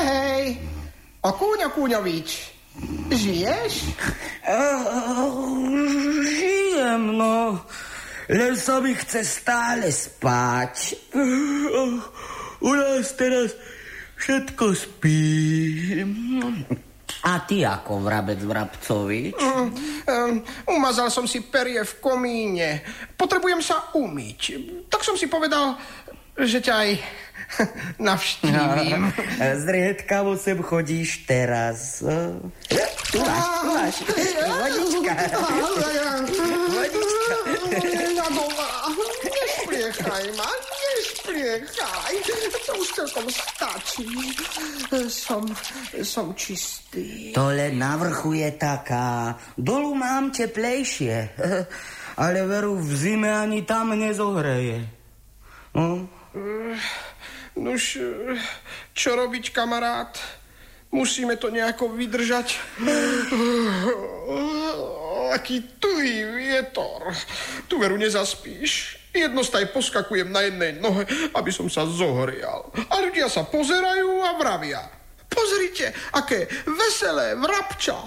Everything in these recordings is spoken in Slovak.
Hej, Okúňovič, žiješ? Žijem, no. Len sa mi chce stále spať. U nás teraz všetko spí. A ty ako, Vrabec Vrabcovič? Umazal som si perie v komíne. Potrebujem sa umyť. Tak som si povedal, že ťa aj navštívim. Zriedkavo sem chodíš teraz. Tu máš. Vodička. Nešpliechaj ma, nešpliechaj. To už celkom stačí. Som čistý. To len na vrchu je taká. Dolu mám teplejšie. Ale veru, v zime ani tam nezohreje. Nuž, čo robiť, kamarát? Musíme to nejako vydržať. Aký tuhý vietor. Tu veru nezaspíš. Jednostaj poskakujem na jednej nohe, aby som sa zohrial. A ľudia sa pozerajú a vravia: pozrite, aké veselé vrabča.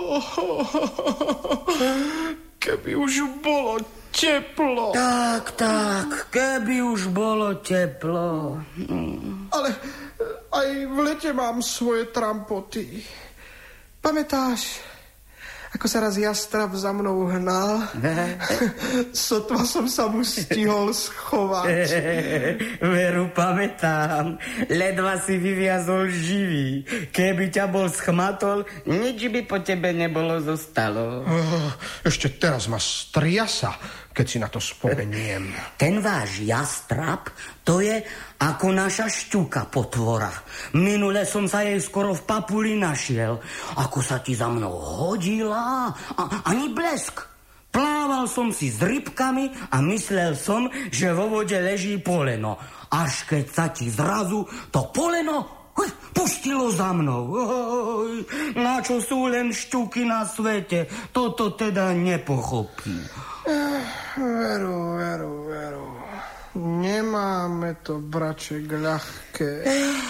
Keby už bolo teplo. Tak, keby už bolo teplo. Ale aj v lete mám svoje trampoty. Pamätáš, ako sa raz jastrab za mnou hnal? Sotva som sa mu stihol schovať. Veru, pamätám. Ledva si vyviazol živý. Keby ťa bol schmatol, nič by po tebe nebolo zostalo. Ešte teraz ma striasa, keď si na to spomeniem. Ten váš jastrab, to je ako naša šťuka potvora. Minule som sa jej skoro v papuli našiel. Ako sa ti za mnou hodila, ani blesk. Plával som si s rybkami a myslel som, že vo vode leží poleno. Až keď sa ti zrazu to poleno pustilo za mnou. Na čo sú len šťuky na svete, toto teda nepochopím. Veru. Nemáme to, braček, ľahké.